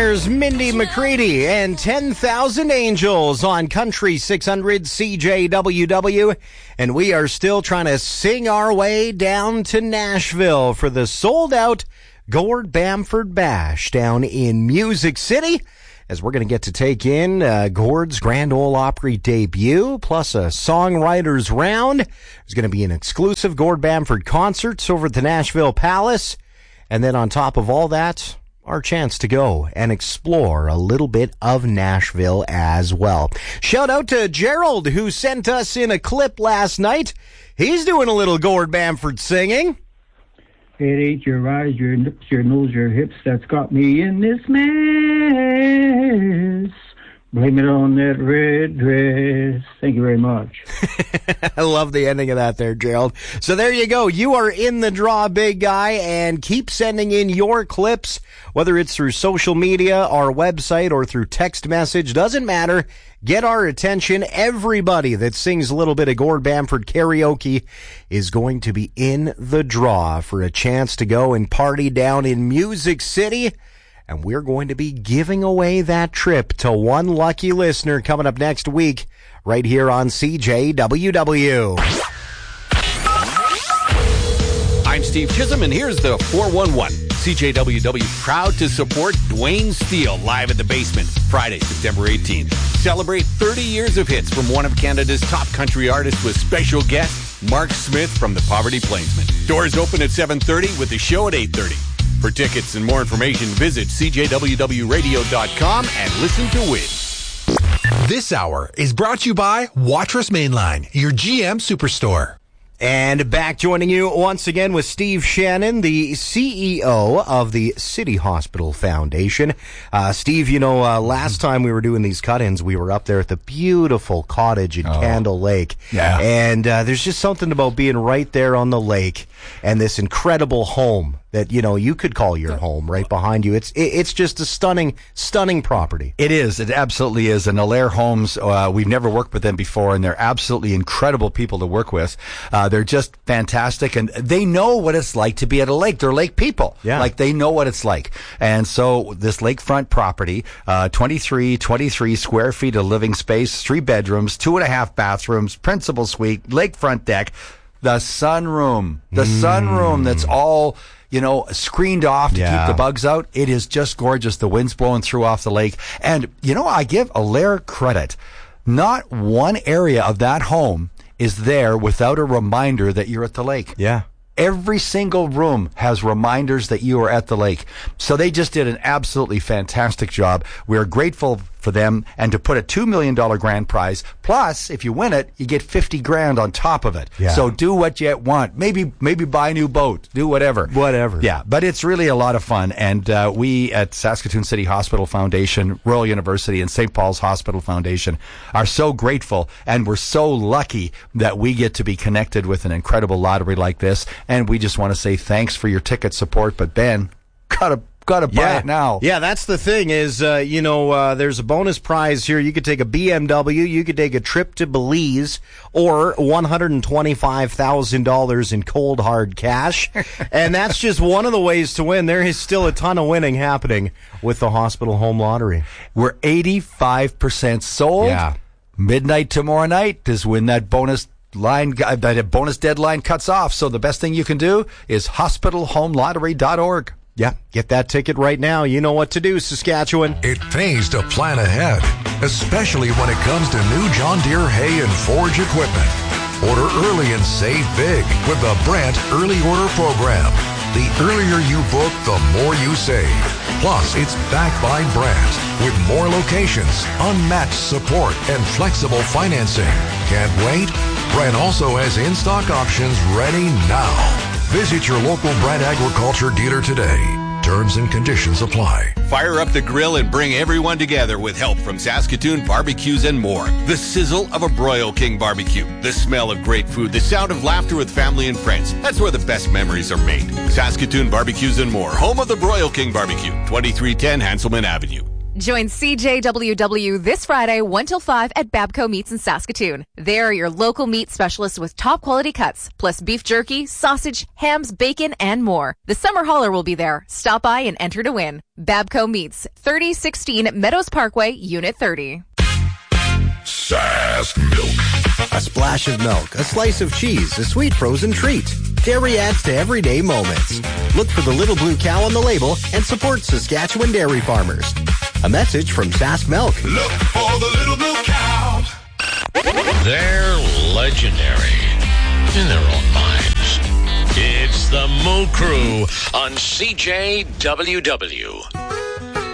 There's Mindy McCready and 10,000 Angels on Country 600 CJWW. And we are still trying to sing our way down to Nashville for the sold-out Gord Bamford Bash down in Music City, as we're going to get to take in Gord's Grand Ole Opry debut, plus a songwriters round. There's going to be an exclusive Gord Bamford concert over at the Nashville Palace. And then on top of all that, our chance to go and explore a little bit of Nashville as well. Shout out to Gerald, who sent us in a clip last night. He's doing a little Gord Bamford singing. It ain't your eyes, your lips, your nose, your hips that's got me in this mess. Blame it on that red dress. Thank you very much. I love the ending of that there, Gerald. So there you go. You are in the draw, big guy, and keep sending in your clips, whether it's through social media, our website, or through text message. Doesn't matter. Get our attention. Everybody that sings a little bit of Gord Bamford karaoke is going to be in the draw for a chance to go and party down in Music City. And we're going to be giving away that trip to one lucky listener coming up next week right here on CJWW. I'm Steve Chisholm, and here's the 411. CJWW proud to support Dwayne Steele live at the Basement Friday, September 18th. Celebrate 30 years of hits from one of Canada's top country artists with special guest Mark Smith from the Poverty Plainsmen. Doors open at 7:30 with the show at 8:30. For tickets and more information, visit cjwwradio.com and listen to win. This hour is brought to you by Watrous Mainline, your GM Superstore. And back joining you once again with Steve Shannon, the CEO of the City Hospital Foundation. Steve, last time we were doing these cut-ins, we were up there at the beautiful cottage in Candle Lake. Yeah. And there's just something about being right there on the lake and this incredible home that, you could call your home right behind you. It's just a stunning property. It is. It absolutely is. And Allaire Homes, we've never worked with them before, and they're absolutely incredible people to work with. They're just fantastic, and they know what it's like to be at a lake. They're lake people. Yeah. Like, they know what it's like. And so this lakefront property, 23 square feet of living space, 3 bedrooms, 2.5 bathrooms, principal suite, lakefront deck, the sunroom that's all, screened off to keep the bugs out. It is just gorgeous. The wind's blowing through off the lake. And, I give Allaire credit. Not one area of that home is there without a reminder that you're at the lake. Yeah. Every single room has reminders that you are at the lake. So they just did an absolutely fantastic job. We are grateful for them, and to put a $2 million grand prize. Plus, if you win it, you get $50,000 on top of it. Yeah. So do what you want. Maybe buy a new boat. Do whatever. Whatever. Yeah, but it's really a lot of fun. And we at Saskatoon City Hospital Foundation, Royal University, and St. Paul's Hospital Foundation are so grateful, and we're so lucky that we get to be connected with an incredible lottery like this. And we just want to say thanks for your ticket support. But Ben, gotta buy it now. Yeah, that's the thing is, there's a bonus prize here. You could take a BMW, you could take a trip to Belize, or $125,000 in cold hard cash. And that's just one of the ways to win. There is still a ton of winning happening with the Hospital Home Lottery. We're 85% sold. Yeah. Midnight tomorrow night is when that bonus deadline cuts off. So the best thing you can do is hospitalhomelottery.org. Yeah, get that ticket right now. You know what to do, Saskatchewan. It pays to plan ahead, especially when it comes to new John Deere hay and forage equipment. Order early and save big with the Brandt Early Order Program. The earlier you book, the more you save. Plus, it's backed by Brandt with more locations, unmatched support, and flexible financing. Can't wait? Brandt also has in-stock options ready now. Visit your local Brandt Agriculture dealer today. Terms and conditions apply. Fire up the grill and bring everyone together with help from Saskatoon Barbecues and more. The sizzle of a Broil King barbecue. The smell of great food. The sound of laughter with family and friends. That's where the best memories are made. Saskatoon Barbecues and more. Home of the Broil King barbecue. 2310 Hanselman Avenue. Join CJWW this Friday, 1 till 5 at Babco Meats in Saskatoon. They are your local meat specialists with top quality cuts, plus beef jerky, sausage, hams, bacon, and more. The summer hauler will be there. Stop by and enter to win. Babco Meats, 3016 Meadows Parkway, Unit 30. Sask Milk. A splash of milk, a slice of cheese, a sweet frozen treat. Dairy adds to everyday moments. Look for the little blue cow on the label and support Saskatchewan dairy farmers. A message from Sask Milk. Look for the little blue cows. They're legendary in their own minds. It's the Moo Crew on CJWW.